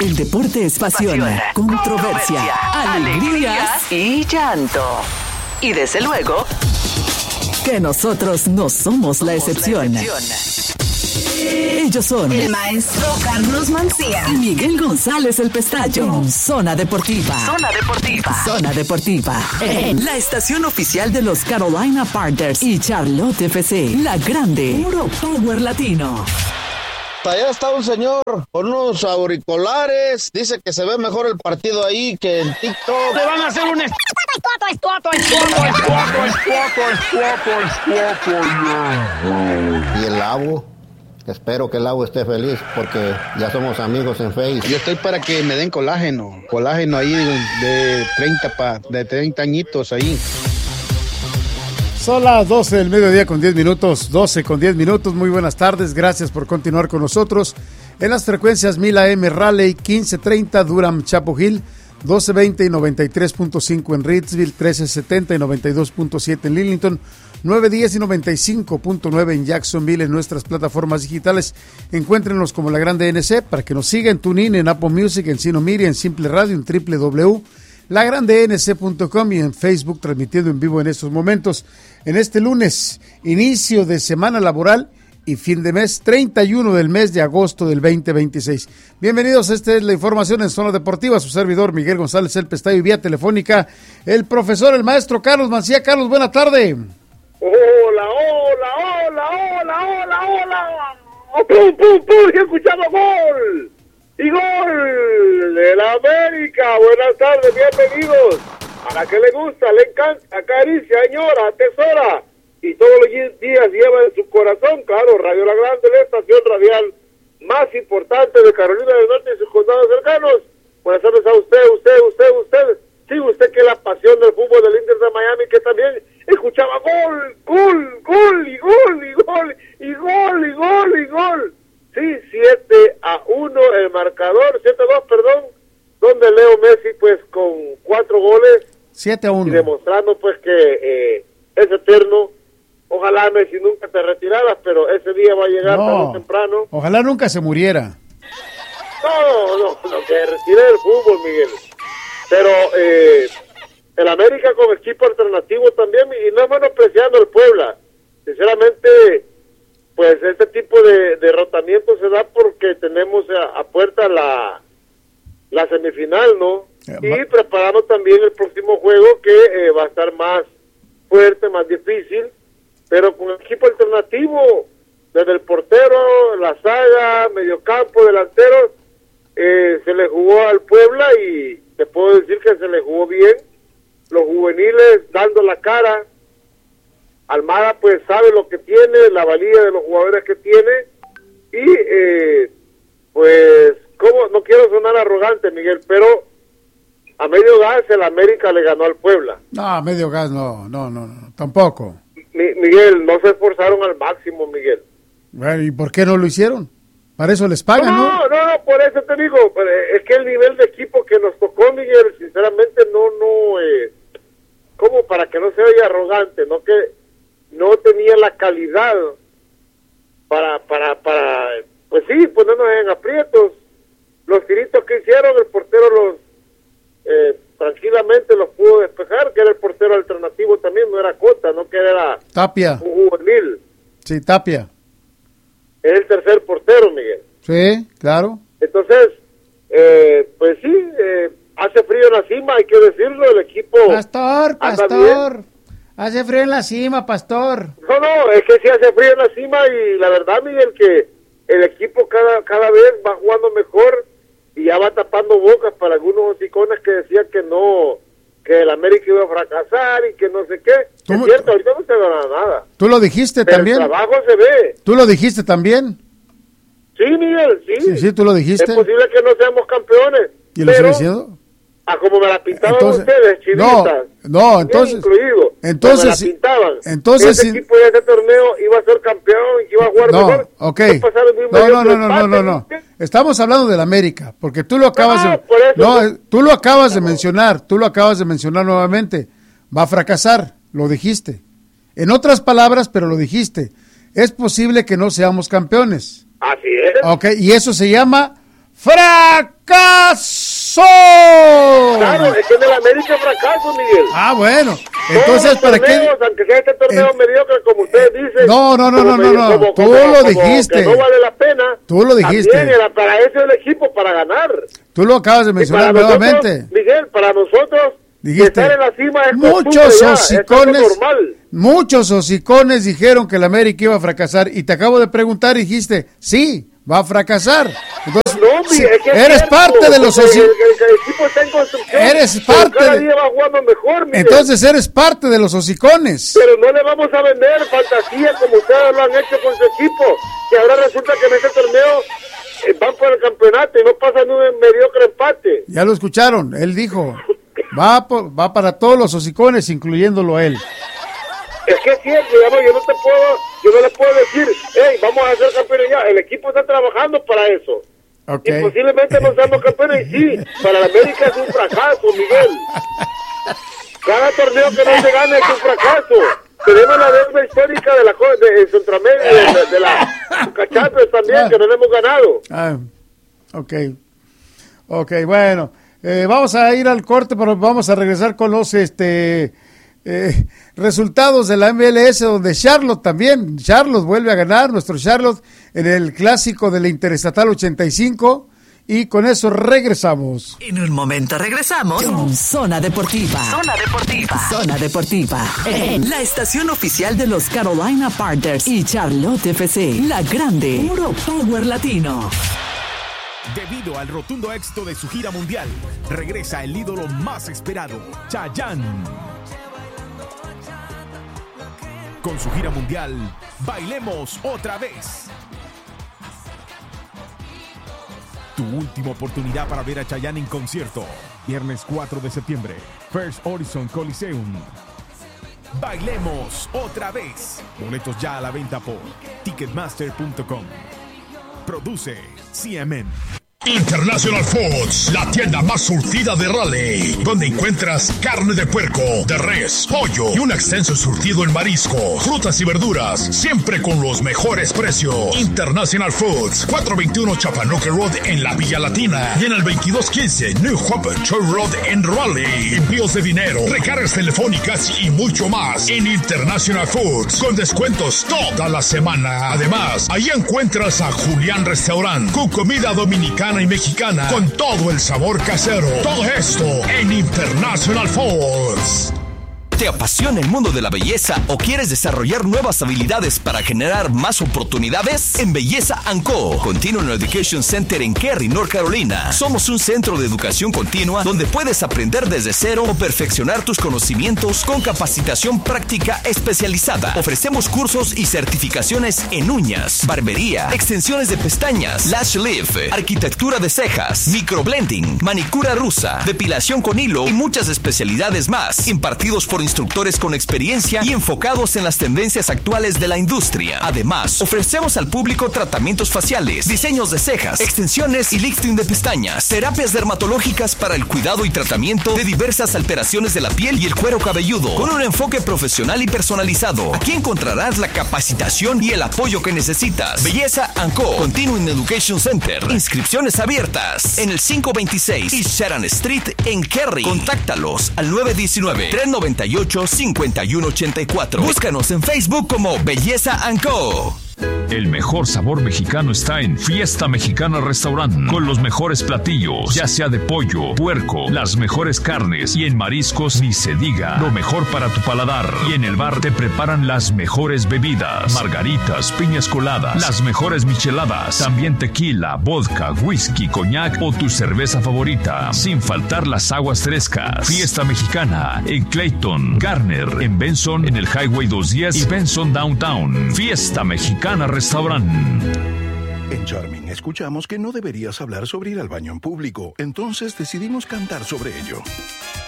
El deporte es pasión, controversia, alegrías y llanto. Y desde luego, que nosotros no somos la excepción. Ellos son el maestro Carlos Mancía y Miguel González el Pestaño. Zona Deportiva. Zona Deportiva. Zona Deportiva. En la estación oficial de los Carolina Panthers y Charlotte FC. La grande. Puro Power Latino. Allá está un señor con unos auriculares, dice que se ve mejor el partido ahí que en TikTok. Le van a hacer un Y el Lavo, espero que el Lavo esté feliz porque ya somos amigos en Facebook. Yo estoy para que me den colágeno ahí de 30 añitos ahí. Son las 12 del mediodía con 10 minutos, 12 con 10 minutos. Muy buenas tardes, gracias por continuar con nosotros en las frecuencias 1000 AM Raleigh, 1530 Durham, Chapel Hill, 1220 y 93.5 en Reidsville, 1370 y 92.7 en Lillington, 910 y 95.9 en Jacksonville. En nuestras plataformas digitales encuéntrenos como La Grande NC para que nos sigan en TuneIn, en Apple Music, en Sino Media, en Simple Radio, en www.lagrandenc.com y en Facebook transmitiendo en vivo en estos momentos. En este lunes, inicio de semana laboral y fin de mes, 31 del mes de agosto del 2026. Bienvenidos, esta es la información en Zona Deportiva. Su servidor Miguel González el Pestaño y vía telefónica el profesor, el maestro Carlos Mancía. Carlos, buena tarde. Hola. ¡Pum, pum, pum! ¡He escuchado gol! ¡Y gol de la América! Buenas tardes, bienvenidos. A la que le gusta, le encanta, acaricia, añora, atesora y todos los días lleva en su corazón, claro, Radio La Grande, la estación radial más importante de Carolina del Norte y sus condados cercanos. Buenas tardes a usted. Sí, usted que la pasión del fútbol del Inter de Miami, que también escuchaba gol. Sí, 7-1 el marcador, 7-2, perdón, donde Leo Messi pues con 4 goles 7-1 y demostrando pues que es eterno. Ojalá Messi nunca te retiraras, pero ese día va a llegar tarde o temprano. Ojalá nunca se muriera. No, que retire el fútbol, Miguel. Pero el América con equipo alternativo también, y no es menospreciando el Puebla. Sinceramente, pues este tipo de derrotamiento se da porque tenemos a puerta la semifinal, ¿no? Y preparando también el próximo juego que va a estar más fuerte, más difícil, pero con equipo alternativo, desde el portero, la saga, mediocampo, delantero, se le jugó al Puebla y te puedo decir que se le jugó bien. Los juveniles dando la cara. Almada pues sabe lo que tiene, la valía de los jugadores que tiene y pues como no quiero sonar arrogante, Miguel, pero a medio gas el América le ganó al Puebla. No, a medio gas no, tampoco. Miguel, no se esforzaron al máximo, Miguel. Bueno, ¿y por qué no lo hicieron? Para eso les pagan, ¿no? No, por eso te digo, es que el nivel de equipo que nos tocó, Miguel, sinceramente como para que no se oiga arrogante, no que no tenía la calidad para pues sí, ponernos en aprietos. Los tiritos que hicieron, el portero los tranquilamente los pudo despejar, que era el portero alternativo también, no era Cota, no que era Tapia. Un juvenil. Sí, Tapia. Es el tercer portero, Miguel. Sí, claro. Entonces, pues sí, hace frío en la cima, hay que decirlo, el equipo... Pastor, hace frío en la cima, pastor. No, es que sí hace frío en la cima y la verdad, Miguel, que el equipo cada vez va jugando mejor y ya va tapando bocas para algunos hocicones que decían que no, que el América iba a fracasar y que no sé qué. Es cierto, ahorita no se gana nada. Tú lo dijiste pero también. El trabajo se ve. Tú lo dijiste también. Sí, Miguel, sí. Sí, tú lo dijiste. Es posible que no seamos campeones. ¿Y lo estoy diciendo? Como me la pintaban ustedes, chinitas. No, entonces. Incluido. Entonces, me la pintaban. Entonces, ese equipo de ese torneo iba a ser campeón y iba a jugar mejor. Okay. No. Estamos hablando del América, porque tú lo acabas tú lo acabas de mencionar. Tú lo acabas de mencionar nuevamente. Va a fracasar, lo dijiste. En otras palabras, pero lo dijiste. Es posible que no seamos campeones. Así es. Okay, y eso se llama fracaso. Claro, es que en el América fracaso, Miguel. Ah, bueno. Entonces, ¿para qué? Aunque sea este torneo mediocre, como ustedes dicen. No. Tú lo dijiste. Que no vale la pena. Tú lo dijiste. También era para eso el equipo, para ganar. Tú lo acabas de mencionar nuevamente. Miguel, para nosotros, dijiste, estar en la cima es muchos hocicones dijeron que el América iba a fracasar. Y te acabo de preguntar y dijiste, sí, va a fracasar. Entonces, es que eres parte de los hocicones. El equipo está en construcción. Eres parte. Cada día va jugando mejor, Miguel. Entonces eres parte de los hocicones. Pero no le vamos a vender fantasía como ustedes lo han hecho con su equipo. Que ahora resulta que en este torneo van por el campeonato y no pasan un mediocre empate. Ya lo escucharon, él dijo, va para todos los hocicones, incluyéndolo a él. Es que es cierto, digamos, yo no le puedo decir, hey, vamos a ser campeones ya. El equipo está trabajando para eso. Okay. Y posiblemente no seamos campeones, y sí, para la América es un fracaso, Miguel. Cada torneo que no se gana es un fracaso. Tenemos la deuda histórica de Centroamérica, de la Champions también, que no le hemos ganado. Ok, bueno, vamos a ir al corte, pero vamos a regresar con los resultados de la MLS, donde Charlotte vuelve a ganar, nuestro Charlotte, en el clásico de la Interestatal 85, y con eso regresamos. En un momento regresamos con Zona Deportiva. Zona Deportiva. En la estación oficial de los Carolina Panthers y Charlotte FC, la grande, puro power latino. Debido al rotundo éxito de su gira mundial, regresa el ídolo más esperado, Chayanne. Con su gira mundial, Bailemos Otra Vez. Tu última oportunidad para ver a Chayanne en concierto. Viernes 4 de septiembre, First Horizon Coliseum. Bailemos Otra Vez. Boletos ya a la venta por Ticketmaster.com. Produce CMN. International Foods, la tienda más surtida de Raleigh, donde encuentras carne de puerco, de res, pollo y un extenso surtido en mariscos, frutas y verduras, siempre con los mejores precios. International Foods, 421 Chapanuque Road en la Villa Latina y en el 2215 New Hope Church Road en Raleigh. Envíos de dinero, recargas telefónicas y mucho más en International Foods, con descuentos toda la semana. Además, ahí encuentras a Julián Restaurant, con comida dominicana y mexicana, con todo el sabor casero. Todo esto en International Foods. ¿Te apasiona el mundo de la belleza o quieres desarrollar nuevas habilidades para generar más oportunidades? En Belleza & Co. Continuum Education Center en Cary, North Carolina. Somos un centro de educación continua donde puedes aprender desde cero o perfeccionar tus conocimientos con capacitación práctica especializada. Ofrecemos cursos y certificaciones en uñas, barbería, extensiones de pestañas, lash lift, arquitectura de cejas, microblending, manicura rusa, depilación con hilo y muchas especialidades más, impartidos por instructores con experiencia y enfocados en las tendencias actuales de la industria. Además, ofrecemos al público tratamientos faciales, diseños de cejas, extensiones y lifting de pestañas, terapias dermatológicas para el cuidado y tratamiento de diversas alteraciones de la piel y el cuero cabelludo, con un enfoque profesional y personalizado. Aquí encontrarás la capacitación y el apoyo que necesitas. Belleza & Co. Continuum Education Center. Inscripciones abiertas en el 526 East Sharon Street en Cary. Contáctalos al 919-398-5184. Búscanos en Facebook como Belleza & Co. El mejor sabor mexicano está en Fiesta Mexicana Restaurant, con los mejores platillos, ya sea de pollo, puerco, las mejores carnes, y en mariscos ni se diga, lo mejor para tu paladar. Y en el bar te preparan las mejores bebidas, margaritas, piñas coladas, las mejores micheladas, también tequila, vodka, whisky, coñac o tu cerveza favorita, sin faltar las aguas frescas. Fiesta Mexicana en Clayton, Garner, en Benson, en el Highway 210 y Benson Downtown. Fiesta Mexicana Restaurant. En Charming escuchamos que no deberías hablar sobre ir al baño en público, entonces decidimos cantar sobre ello.